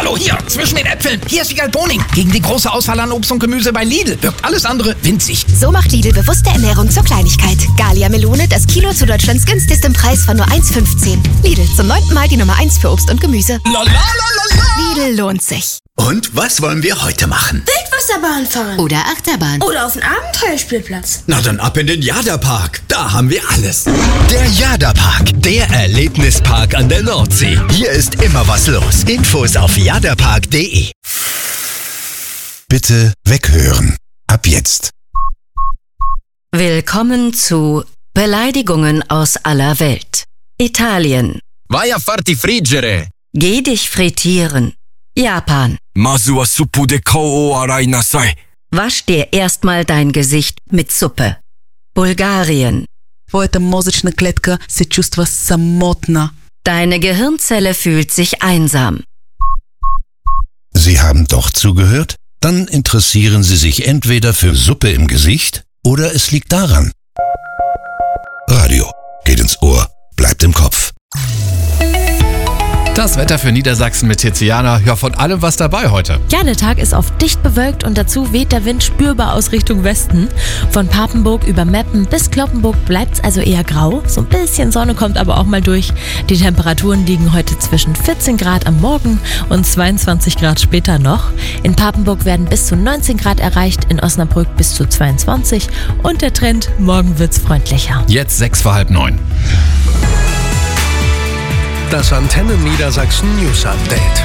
Hallo, hier, zwischen den Äpfeln. Hier ist Wiegald Boning. Gegen die große Auswahl an Obst und Gemüse bei Lidl wirkt alles andere winzig. So macht Lidl bewusste Ernährung zur Kleinigkeit. Gallia Melone, das Kilo zu Deutschlands günstigstem Preis von nur 1,15. Lidl, zum 9. Mal die Nummer 1 für Obst und Gemüse. Lidl lohnt sich. Und was wollen wir heute machen? Wildwasserbahn fahren. Oder Achterbahn. Oder auf den Abenteuerspielplatz. Na dann ab in den Jada-Park. Da haben wir alles. Der Jada-Park, der Erlebnispark an der Nordsee. Hier ist immer was los. Infos auf jadapark.de. Bitte weghören. Ab jetzt. Willkommen zu Beleidigungen aus aller Welt. Italien. Vai a farti friggere. Geh dich frittieren. Japan. Masu wa suppu de kao o arai nasai. Wasch dir erstmal dein Gesicht mit Suppe. Bulgarien. Твоята мозъчна клетка се чувства самотна. Deine Gehirnzelle fühlt sich einsam. Sie haben doch zugehört? Dann interessieren Sie sich entweder für Suppe im Gesicht oder es liegt daran. Radio geht ins Ohr, bleibt im Kopf. Das Wetter für Niedersachsen mit Tiziana. Ja, von allem was dabei heute. Ja, der Tag ist oft dicht bewölkt und dazu weht der Wind spürbar aus Richtung Westen. Von Papenburg über Meppen bis Cloppenburg bleibt's also eher grau. So ein bisschen Sonne kommt aber auch mal durch. Die Temperaturen liegen heute zwischen 14 Grad am Morgen und 22 Grad später noch. In Papenburg werden bis zu 19 Grad erreicht, in Osnabrück bis zu 22 und der Trend, morgen wird's freundlicher. Jetzt 8:45. Das Antenne Niedersachsen News Update.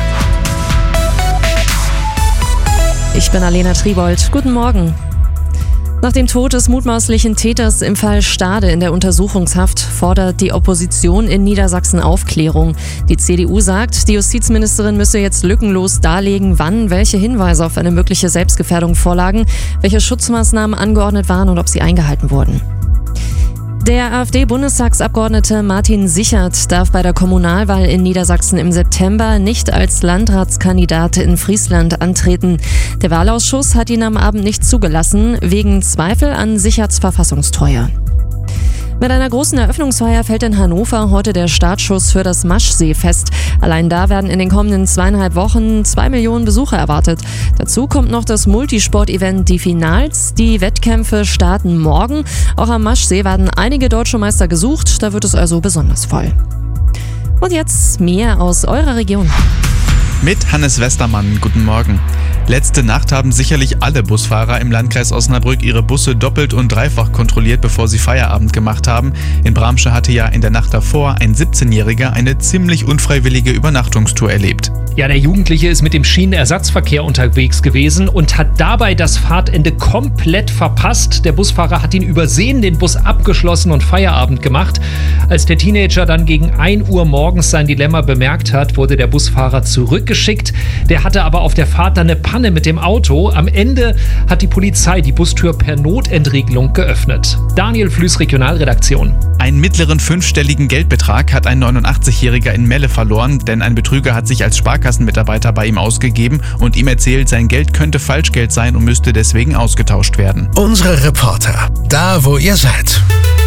Ich bin Alena Tribold. Guten Morgen. Nach dem Tod des mutmaßlichen Täters im Fall Stade in der Untersuchungshaft fordert die Opposition in Niedersachsen Aufklärung. Die CDU sagt, die Justizministerin müsse jetzt lückenlos darlegen, wann welche Hinweise auf eine mögliche Selbstgefährdung vorlagen, welche Schutzmaßnahmen angeordnet waren und ob sie eingehalten wurden. Der AfD-Bundestagsabgeordnete Martin Sichert darf bei der Kommunalwahl in Niedersachsen im September nicht als Landratskandidat in Friesland antreten. Der Wahlausschuss hat ihn am Abend nicht zugelassen, wegen Zweifel an Sicherts Verfassungstreue. Mit einer großen Eröffnungsfeier fällt in Hannover heute der Startschuss für das Maschsee-Fest. Allein da werden in den kommenden 2,5 Wochen 2 Millionen Besucher erwartet. Dazu kommt noch das Multisport-Event Die Finals. Die Wettkämpfe starten morgen. Auch am Maschsee werden einige deutsche Meister gesucht. Da wird es also besonders voll. Und jetzt mehr aus eurer Region. Mit Hannes Westermann, guten Morgen. Letzte Nacht haben sicherlich alle Busfahrer im Landkreis Osnabrück ihre Busse doppelt und dreifach kontrolliert, bevor sie Feierabend gemacht haben. In Bramsche hatte ja in der Nacht davor ein 17-Jähriger eine ziemlich unfreiwillige Übernachtungstour erlebt. Ja, der Jugendliche ist mit dem Schienenersatzverkehr unterwegs gewesen und hat dabei das Fahrtende komplett verpasst. Der Busfahrer hat ihn übersehen, den Bus abgeschlossen und Feierabend gemacht. Als der Teenager dann gegen 1 Uhr morgens sein Dilemma bemerkt hat, wurde der Busfahrer zurückgeschickt. Der hatte aber auf der Fahrt dann eine Panne mit dem Auto. Am Ende hat die Polizei die Bustür per Notentriegelung geöffnet. Daniel Flüß, Regionalredaktion. Einen mittleren 5-stelligen Geldbetrag hat ein 89-Jähriger in Melle verloren, denn ein Betrüger hat sich als Sparkassenmitarbeiter bei ihm ausgegeben und ihm erzählt, sein Geld könnte Falschgeld sein und müsste deswegen ausgetauscht werden. Unsere Reporter, da wo ihr seid.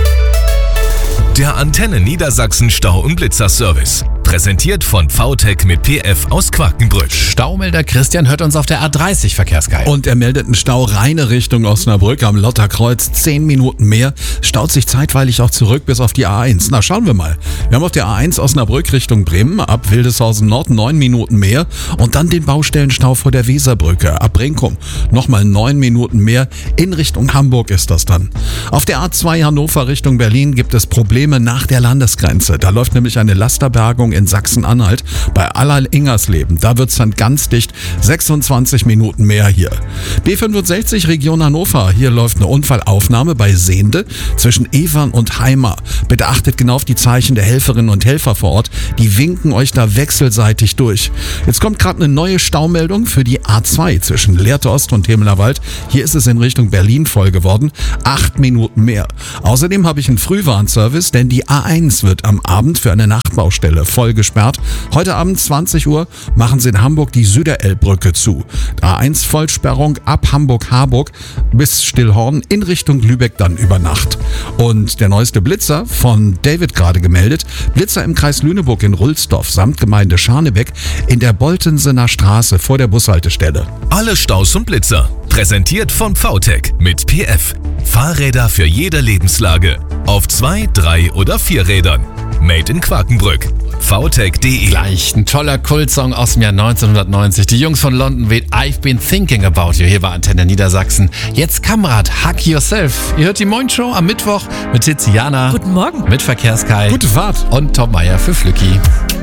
Der Antenne Niedersachsen Stau- und Blitzerservice. Präsentiert von VTech mit PF aus Quakenbrück. Staumelder Christian hört uns auf der A30 verkehrsgeil. Und er meldet einen Stau reine Richtung Osnabrück am Lotterkreuz. 10 Minuten mehr. Staut sich zeitweilig auch zurück bis auf die A1. Na, schauen wir mal. Wir haben auf der A1 Osnabrück Richtung Bremen ab Wildeshausen Nord 9 Minuten mehr. Und dann den Baustellenstau vor der Weserbrücke ab Brinkum. Nochmal 9 Minuten mehr. In Richtung Hamburg ist das dann. Auf der A2 Hannover Richtung Berlin gibt es Probleme nach der Landesgrenze. Da läuft nämlich eine Lasterbergung in Sachsen-Anhalt bei Allerl-Ingersleben. Da wird's dann ganz dicht. 26 Minuten mehr hier. B65 Region Hannover. Hier läuft eine Unfallaufnahme bei Sehnde zwischen Evern und Heimar. Bitte achtet genau auf die Zeichen der Helferinnen und Helfer vor Ort. Die winken euch da wechselseitig durch. Jetzt kommt gerade eine neue Staumeldung für die A2 zwischen Lehrte Ost und Temelerwald. Hier ist es in Richtung Berlin voll geworden. 8 Minuten mehr. Außerdem habe ich einen Frühwarnservice, denn die A1 wird am Abend für eine Nachtbaustelle voll voll gesperrt. Heute Abend 20 Uhr machen sie in Hamburg die Süderelbbrücke zu. A1 Vollsperrung ab Hamburg-Harburg bis Stillhorn in Richtung Lübeck dann über Nacht. Und der neueste Blitzer von David gerade gemeldet. Blitzer im Kreis Lüneburg in Rulsdorf samt Gemeinde Scharnebeck in der Boltensener Straße vor der Bushaltestelle. Alle Staus und Blitzer. Präsentiert von VTech mit PF. Fahrräder für jede Lebenslage. Auf 2, 3 oder 4 Rädern. Made in Quakenbrück. VTech.de. Gleich ein toller Kultsong aus dem Jahr 1990. Die Jungs von London mit I've Been Thinking About You. Hier war Antenne Niedersachsen. Jetzt Kamerad, Hack Yourself. Ihr hört die Moin Show am Mittwoch mit Tiziana. Guten Morgen. Mit Verkehrskai. Gute Fahrt. Und Tom Meyer für Flücki.